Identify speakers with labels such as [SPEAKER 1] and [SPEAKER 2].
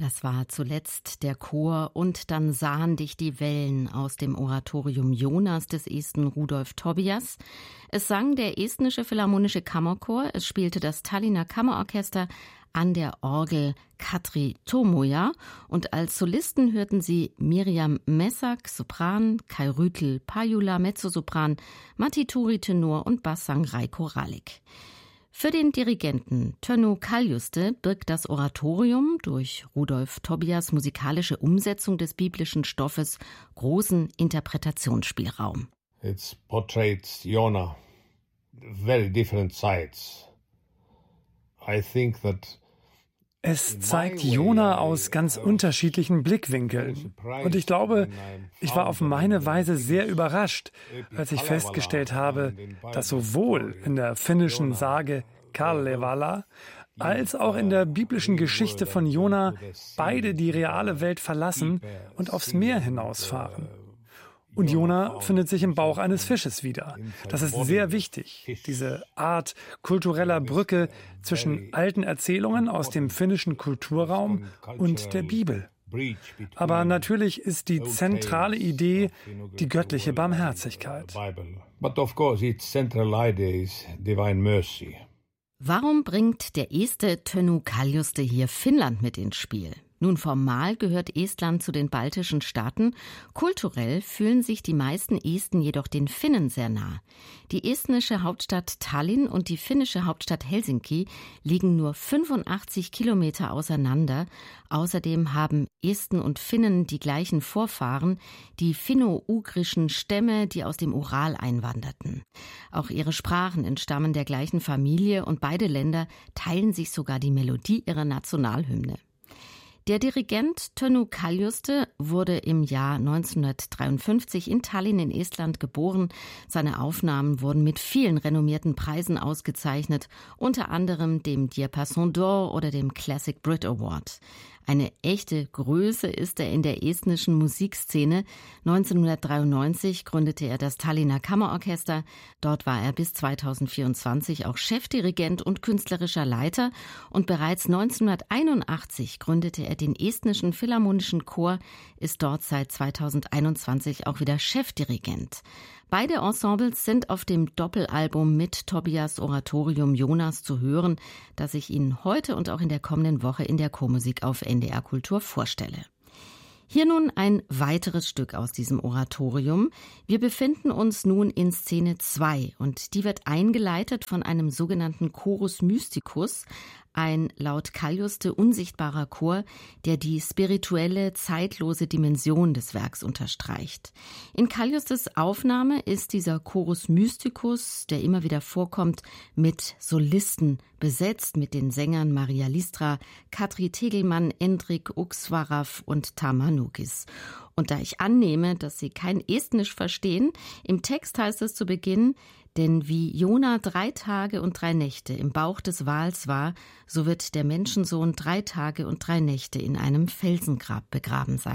[SPEAKER 1] Das war zuletzt der Chor und dann sahen dich die Wellen aus dem Oratorium Jonas des Esten Rudolf Tobias. Es sang der Estnische Philharmonische Kammerchor, es spielte das Tallinner Kammerorchester an der Orgel Katri Tomoja und als Solisten hörten sie Miriam Messak, Sopran, Kai Rüthl, Pajula, Mezzosopran, Matti Turi, Tenor und Bassang Reiko Ralik. Für den Dirigenten Tönnu Kaljuste birgt das Oratorium durch Rudolf Tobias musikalische Umsetzung des biblischen Stoffes großen Interpretationsspielraum.
[SPEAKER 2] It portrays Jonah very different sides. I think that
[SPEAKER 3] es zeigt Jona aus ganz unterschiedlichen Blickwinkeln. Und ich glaube, ich war auf meine Weise sehr überrascht, als ich festgestellt habe, dass sowohl in der finnischen Sage Kalevala als auch in der biblischen Geschichte von Jona beide die reale Welt verlassen und aufs Meer hinausfahren. Und Jona findet sich im Bauch eines Fisches wieder. Das ist sehr wichtig, diese Art kultureller Brücke zwischen alten Erzählungen aus dem finnischen Kulturraum und der Bibel. Aber natürlich ist die zentrale Idee die göttliche Barmherzigkeit.
[SPEAKER 1] Warum bringt der Este Tönnu Kaljuste hier Finnland mit ins Spiel? Nun, formal gehört Estland zu den baltischen Staaten. Kulturell fühlen sich die meisten Esten jedoch den Finnen sehr nah. Die estnische Hauptstadt Tallinn und die finnische Hauptstadt Helsinki liegen nur 85 Kilometer auseinander. Außerdem haben Esten und Finnen die gleichen Vorfahren, die finno-ugrischen Stämme, die aus dem Ural einwanderten. Auch ihre Sprachen entstammen der gleichen Familie und beide Länder teilen sich sogar die Melodie ihrer Nationalhymne. Der Dirigent Tönnu Kaljuste wurde im Jahr 1953 in Tallinn in Estland geboren. Seine Aufnahmen wurden mit vielen renommierten Preisen ausgezeichnet, unter anderem dem Diapason d'Or oder dem Classic Brit Award. Eine echte Größe ist er in der estnischen Musikszene. 1993 gründete er das Tallinner Kammerorchester. Dort war er bis 2024 auch Chefdirigent und künstlerischer Leiter. Und bereits 1981 gründete er den Estnischen Philharmonischen Chor, ist dort seit 2021 auch wieder Chefdirigent. Beide Ensembles sind auf dem Doppelalbum mit Tobias Oratorium Jonas zu hören, das ich Ihnen heute und auch in der kommenden Woche in der Chormusik auf NDR Kultur vorstelle. Hier nun ein weiteres Stück aus diesem Oratorium. Wir befinden uns nun in Szene 2 und die wird eingeleitet von einem sogenannten Chorus Mysticus, ein laut Kaljuste unsichtbarer Chor, der die spirituelle, zeitlose Dimension des Werks unterstreicht. In Kaljustes Aufnahme ist dieser Chorus Mysticus, der immer wieder vorkommt, mit Solisten besetzt, mit den Sängern Maria Listra, Katri Tegelmann, Endrik Uksvarav und Tamanukis. Und da ich annehme, dass Sie kein Estnisch verstehen, im Text heißt es zu Beginn: Denn wie Jona 3 Tage und 3 Nächte im Bauch des Wals war, so wird der Menschensohn 3 Tage und 3 Nächte in einem Felsengrab begraben sein.